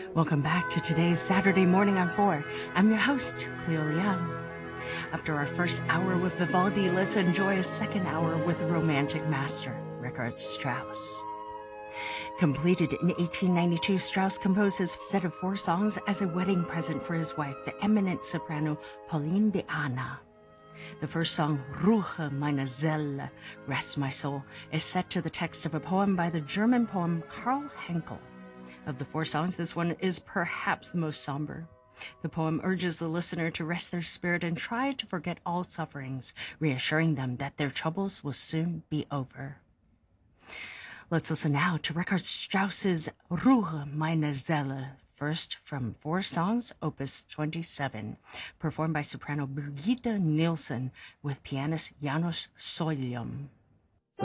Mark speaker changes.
Speaker 1: Welcome back to today's Saturday Morning on 4. I'm your host, Cleo Liang. After our first hour with Vivaldi, let's enjoy a second hour with Romantic Master, Richard Strauss. Completed in 1892, Strauss composed his set of 4 songs as a wedding present for his wife, the eminent soprano Pauline de Ahna. The first song, Ruhe meine Seele, Rest My Soul, is set to the text of a poem by the German poet Karl Henkel. Of the 4 songs, this one is perhaps the most somber. The poem urges the listener to rest their spirit and try to forget all sufferings, reassuring them that their troubles will soon be over. Let's listen now to Richard Strauss's Ruhe meine Seele, first from 4 songs, opus 27, performed by soprano Birgitta Nilsson with pianist Janos Soilium.